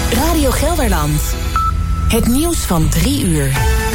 Radio Gelderland. Het nieuws van 3 uur.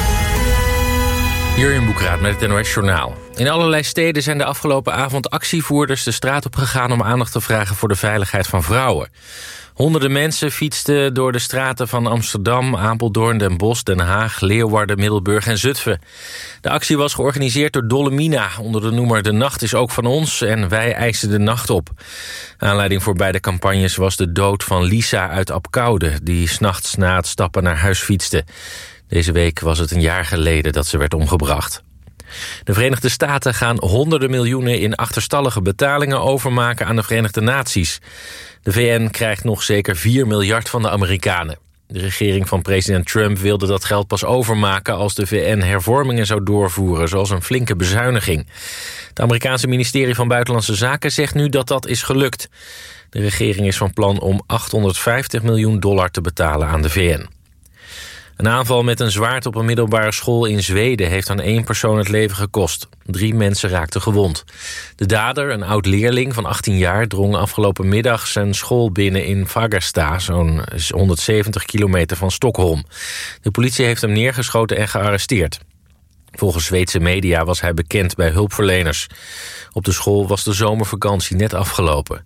Jurjen Boekraat met het NOS-journaal. In allerlei steden zijn de afgelopen avond actievoerders de straat op gegaan om aandacht te vragen voor de veiligheid van vrouwen. Honderden mensen fietsten door de straten van Amsterdam, Apeldoorn, Den Bosch, Den Haag, Leeuwarden, Middelburg en Zutphen. De actie was georganiseerd door Dolle Mina onder de noemer De Nacht is ook van ons en wij eisen de nacht op. Aanleiding voor beide campagnes was de dood van Lisa uit Abcoude, die 's nachts na het stappen naar huis fietste. Deze week was het een jaar geleden dat ze werd omgebracht. De Verenigde Staten gaan honderden miljoenen in achterstallige betalingen overmaken aan de Verenigde Naties. De VN krijgt nog zeker 4 miljard van de Amerikanen. De regering van president Trump wilde dat geld pas overmaken als de VN hervormingen zou doorvoeren, zoals een flinke bezuiniging. Het Amerikaanse ministerie van Buitenlandse Zaken zegt nu dat dat is gelukt. De regering is van plan om $850 miljoen te betalen aan de VN. Een aanval met een zwaard op een middelbare school in Zweden heeft aan 1 persoon het leven gekost. 3 mensen raakten gewond. De dader, een oud-leerling van 18 jaar, drong afgelopen middag zijn school binnen in Fagersta, zo'n 170 kilometer van Stockholm. De politie heeft hem neergeschoten en gearresteerd. Volgens Zweedse media was hij bekend bij hulpverleners. Op de school was de zomervakantie net afgelopen.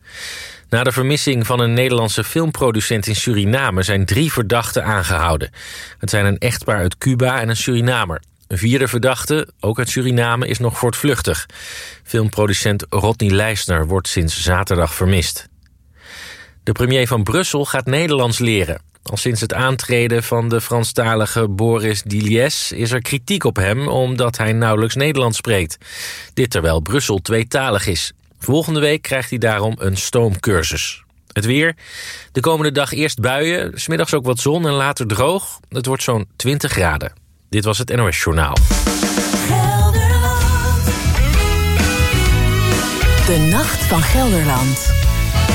Na de vermissing van een Nederlandse filmproducent in Suriname zijn 3 verdachten aangehouden. Het zijn een echtpaar uit Cuba en een Surinamer. Een 4e verdachte, ook uit Suriname, is nog voortvluchtig. Filmproducent Rodney Leisner wordt sinds zaterdag vermist. De premier van Brussel gaat Nederlands leren. Al sinds het aantreden van de Franstalige Boris Diliès is er kritiek op hem omdat hij nauwelijks Nederlands spreekt. Dit terwijl Brussel tweetalig is. Volgende week krijgt hij daarom een stoomcursus. Het weer. De komende dag eerst buien, 's middags ook wat zon en later droog. Het wordt zo'n 20 graden. Dit was het NOS Journaal. De Nacht van Gelderland.